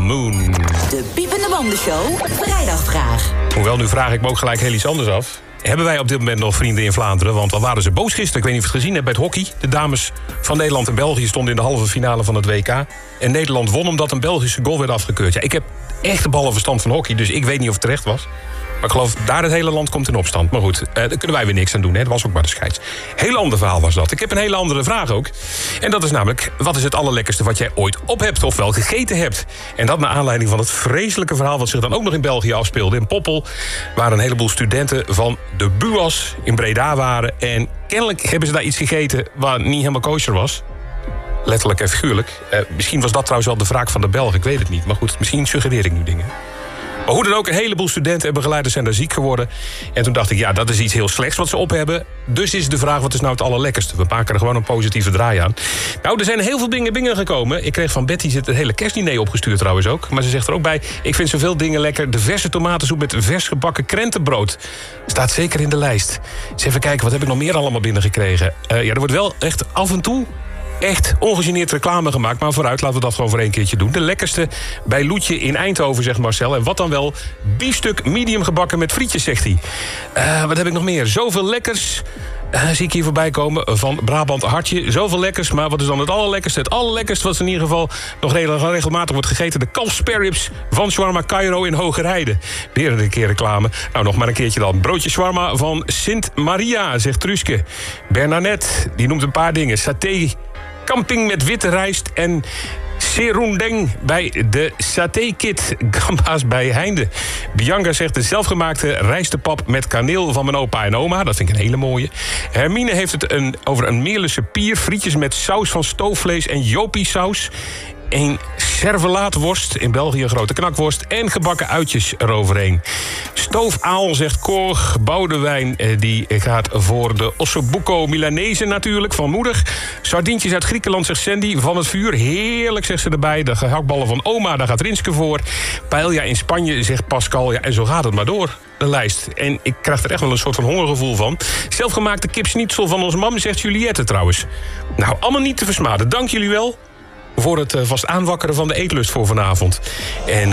Moon. De Piepende Bandenshow, vrijdagvraag. Hoewel, nu vraag ik me ook gelijk heel iets anders af. Hebben wij op dit moment nog vrienden in Vlaanderen? Want al waren ze boos gisteren, ik weet niet of je het gezien hebt, bij het hockey. De dames van Nederland en België stonden in de halve finale van het WK. En Nederland won omdat een Belgische goal werd afgekeurd. Ja, ik heb echt een ballenverstand van hockey, dus ik weet niet of het terecht was. Maar ik geloof, daar het hele land komt in opstand. Maar goed, daar kunnen wij weer niks aan doen. Hè? Dat was ook maar de scheids. Heel ander verhaal was dat. Ik heb een hele andere vraag ook. En dat is namelijk, wat is het allerlekkerste wat jij ooit op hebt of wel gegeten hebt? En dat naar aanleiding van het vreselijke verhaal wat zich dan ook nog in België afspeelde. In Poppel, waar een heleboel studenten van de BUAS in Breda waren. En kennelijk hebben ze daar iets gegeten wat niet helemaal kosher was. Letterlijk en figuurlijk. Misschien was dat trouwens wel de wraak van de Belgen, ik weet het niet. Maar goed, misschien suggereer ik nu dingen. Maar hoe dan ook, een heleboel studenten en begeleiders zijn daar ziek geworden. En toen dacht ik, ja, dat is iets heel slechts wat ze op hebben. Dus is de vraag, wat is nou het allerlekkerste? We maken er gewoon een positieve draai aan. Nou, er zijn heel veel dingen binnengekomen. Ik kreeg van Betty het hele kerstdiner opgestuurd trouwens ook. Maar ze zegt er ook bij, ik vind zoveel dingen lekker. De verse tomatensoep met vers gebakken krentenbrood. Staat zeker in de lijst. Dus even kijken, wat heb ik nog meer allemaal binnengekregen? Ja, er wordt wel echt af en toe echt ongegeneerd reclame gemaakt. Maar vooruit, laten we dat gewoon voor één keertje doen. De lekkerste bij Loetje in Eindhoven, zegt Marcel. En wat dan wel? Biefstuk medium gebakken met frietjes, zegt hij. Wat heb ik nog meer? Zoveel lekkers. Zie ik hier voorbij komen van Brabant Hartje. Zoveel lekkers, maar wat is dan het allerlekkerste? Het allerlekkerste wat in ieder geval nog regelmatig wordt gegeten. De kalfspareribs van Shawarma Cairo in Hogerheide. Weer een keer reclame. Nou, nog maar een keertje dan. Broodje shawarma van Sint Maria, zegt Truske. Bernadette, die noemt een paar dingen. Saté, camping met witte rijst en serundeng bij de saté-kit. Gamba's bij Heinde. Bianca zegt de zelfgemaakte rijstepap met kaneel van mijn opa en oma. Dat vind ik een hele mooie. Hermine heeft het over een Meerlense pier. Frietjes met saus van stoofvlees en jopie-saus. Een servelaatworst, in België een grote knakworst. En gebakken uitjes eroverheen. Stoofaal, zegt Cor. Boudewijn, die gaat voor de ossobuco Milanese natuurlijk, van moeder. Sardientjes uit Griekenland, zegt Sandy, van het vuur. Heerlijk, zegt ze erbij. De gehaktballen van oma, daar gaat Rinske voor. Paella in Spanje, zegt Pascal. Ja, en zo gaat het maar door, de lijst. En ik krijg er echt wel een soort van hongergevoel van. Zelfgemaakte kipsnitzel van onze mam, zegt Juliette trouwens. Nou, allemaal niet te versmaden. Dank jullie wel voor het vast aanwakkeren van de eetlust voor vanavond. En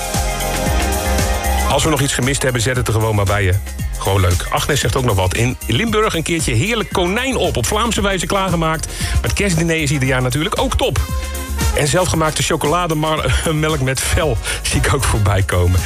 als we nog iets gemist hebben, zet het er gewoon maar bij je. Gewoon leuk. Agnes zegt ook nog wat. In Limburg een keertje heerlijk konijn op Vlaamse wijze klaargemaakt. Maar het kerstdiner is ieder jaar natuurlijk ook top. En zelfgemaakte chocolademelk met vel zie ik ook voorbij komen.